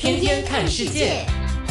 天天看世界。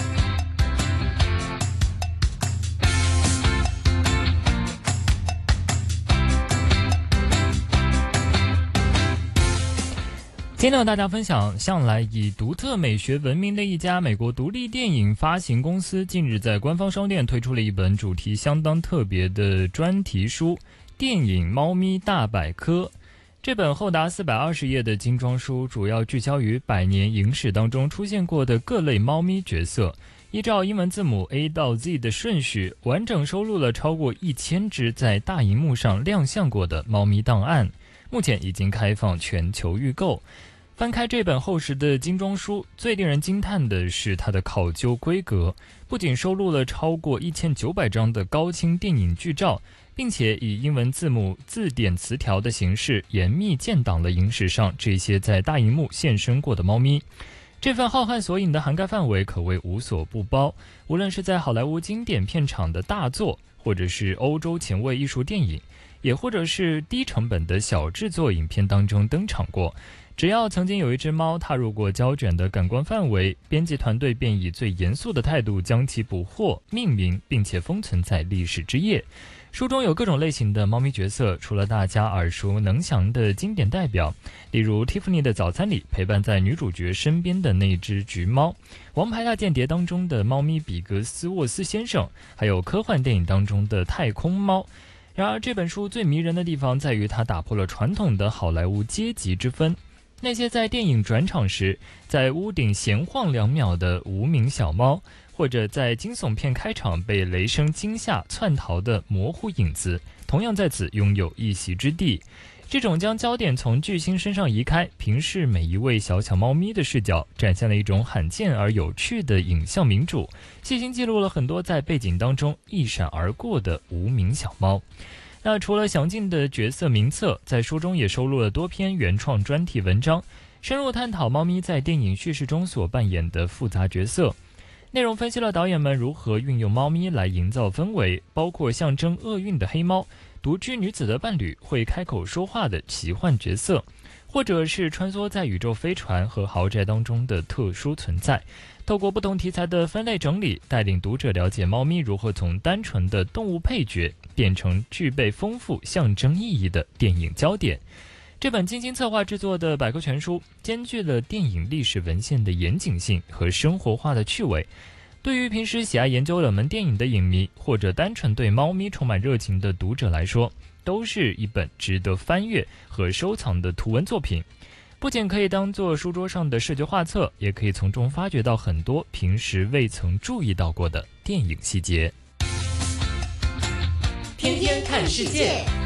今天和大家分享，向来以独特美学闻名的一家美国独立电影发行公司，近日在官方商店推出了一本主题相当特别的专题书《电影猫咪大百科》。这本厚达420页的精装书，主要聚焦于100年影史当中出现过的各类猫咪角色，依照英文字母 A 到 Z 的顺序，完整收录了超过1000只在大荧幕上亮相过的猫咪档案。目前已经开放全球预购。翻开这本厚实的精装书，最令人惊叹的是它的考究规格，不仅收录了超过1900张的高清电影剧照，并且以英文字母字典词条的形式严密建档了影史上这些在大荧幕现身过的猫咪。这份浩瀚索引的涵盖范围可谓无所不包，无论是在好莱坞经典片场的大作，或者是欧洲前卫艺术电影，也或者是低成本的小制作影片当中登场过。只要曾经有一只猫踏入过胶卷的感官范围，编辑团队便以最严肃的态度将其捕获、命名，并且封存在历史之页。书中有各种类型的猫咪角色，除了大家耳熟能详的经典代表，例如 Tiffany 的早餐里陪伴在女主角身边的那只橘猫，王牌大间谍当中的猫咪比格斯沃斯先生，还有科幻电影当中的太空猫。然而这本书最迷人的地方在于它打破了传统的好莱坞阶级之分，那些在电影转场时在屋顶闲晃2秒的无名小猫，或者在惊悚片开场被雷声惊吓窜逃的模糊影子，同样在此拥有一席之地。这种将焦点从巨星身上移开，平视每一位小小猫咪的视角，展现了一种罕见而有趣的影像民主，细心记录了很多在背景当中一闪而过的无名小猫。那除了详尽的角色名册，在书中也收录了多篇原创专题文章，深入探讨猫咪在电影叙事中所扮演的复杂角色。内容分析了导演们如何运用猫咪来营造氛围，包括象征厄运的黑猫、独居女子的伴侣、会开口说话的奇幻角色，或者是穿梭在宇宙飞船和豪宅当中的特殊存在。透过不同题材的分类整理，带领读者了解猫咪如何从单纯的动物配角变成具备丰富象征意义的电影焦点。这本精心策划制作的百科全书，兼具了电影历史文献的严谨性和生活化的趣味。对于平时喜爱研究冷门电影的影迷，或者单纯对猫咪充满热情的读者来说，都是一本值得翻阅和收藏的图文作品。不仅可以当作书桌上的视觉画册，也可以从中发掘到很多平时未曾注意到过的电影细节。 天天看世界。